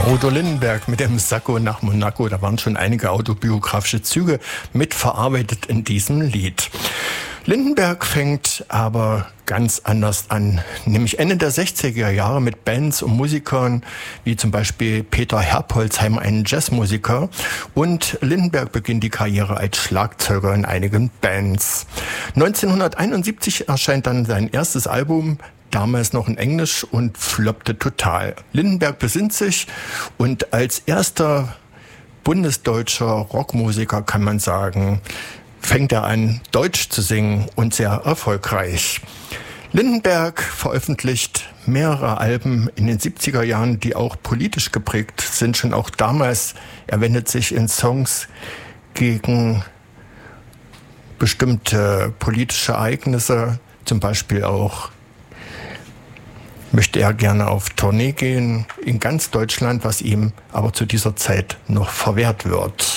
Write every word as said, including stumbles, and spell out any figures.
Udo Lindenberg mit dem Sakko nach Monaco. Da waren schon einige autobiografische Züge mitverarbeitet in diesem Lied. Lindenberg fängt aber ganz anders an, nämlich Ende der sechziger Jahre mit Bands und Musikern, wie zum Beispiel Peter Herpolzheim, einen Jazzmusiker, und Lindenberg beginnt die Karriere als Schlagzeuger in einigen Bands. neunzehnhunderteinundsiebzig erscheint dann sein erstes Album, damals noch in Englisch, und floppte total. Lindenberg besinnt sich und als erster bundesdeutscher Rockmusiker, kann man sagen, fängt er an, Deutsch zu singen, und sehr erfolgreich. Lindenberg veröffentlicht mehrere Alben in den siebziger Jahren, die auch politisch geprägt sind, schon auch damals. Er wendet sich in Songs gegen bestimmte politische Ereignisse, zum Beispiel auch möchte er gerne auf Tournee gehen in ganz Deutschland, was ihm aber zu dieser Zeit noch verwehrt wird.